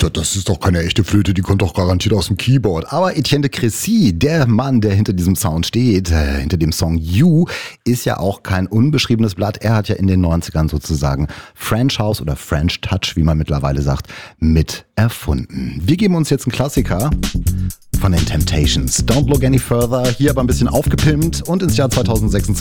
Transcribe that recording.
Das ist doch keine echte Flöte, die kommt doch garantiert aus dem Keyboard. Aber Etienne de Crécy, der Mann, der hinter diesem Sound steht, hinter dem Song You, ist ja auch kein unbeschriebenes Blatt. Er hat ja in den 90ern sozusagen French House oder French Touch, wie man mittlerweile sagt, mit erfunden. Wir geben uns jetzt einen Klassiker von den Temptations. Don't Look Any Further, hier aber ein bisschen aufgepimpt und ins Jahr 2026